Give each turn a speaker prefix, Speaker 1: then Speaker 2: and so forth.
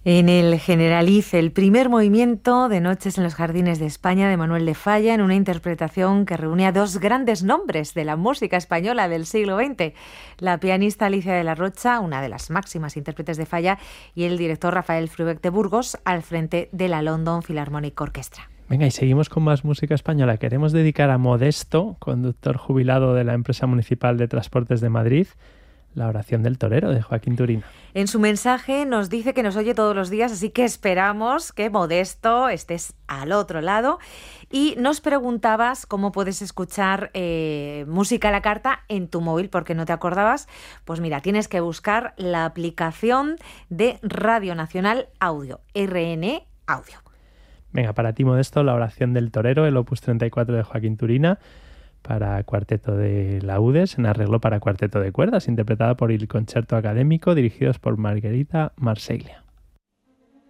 Speaker 1: En el Generalice, el primer movimiento de Noches en los Jardines de España de Manuel de Falla, en una interpretación que reúne a dos grandes nombres de la música española del siglo XX, la pianista Alicia de la Rocha, una de las máximas intérpretes de Falla, y el director Rafael Frubec de Burgos, al frente de la London Philharmonic Orchestra.
Speaker 2: Venga, y seguimos con más música española. Queremos dedicar a Modesto, conductor jubilado de la Empresa Municipal de Transportes de Madrid, la oración del torero de Joaquín Turina.
Speaker 1: En su mensaje nos dice que nos oye todos los días, así que esperamos que, Modesto, estés al otro lado. Y nos preguntabas cómo puedes escuchar música a la carta en tu móvil, porque no te acordabas. Pues mira, tienes que buscar la aplicación de Radio Nacional Audio, RN Audio.
Speaker 2: Venga, para ti, Modesto, la oración del torero, el opus 34 de Joaquín Turina, para cuarteto de laudes, en arreglo para cuarteto de cuerdas, interpretada por el Concerto Académico, dirigidos por Margherita Marsiglia.